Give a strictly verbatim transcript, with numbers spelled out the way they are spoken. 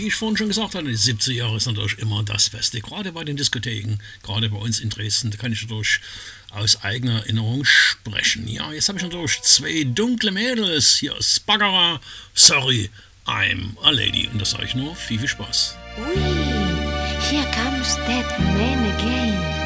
wie ich vorhin schon gesagt hatte, die siebziger Jahre ist natürlich immer das Beste. Gerade bei den Diskotheken, gerade bei uns in Dresden, da kann ich natürlich aus eigener Erinnerung sprechen. Ja, jetzt habe ich natürlich zwei dunkle Mädels. Hier ist Baggerer, Sorry, I'm a Lady. Und das sage ich nur, viel, viel Spaß. Ui, here comes that man again.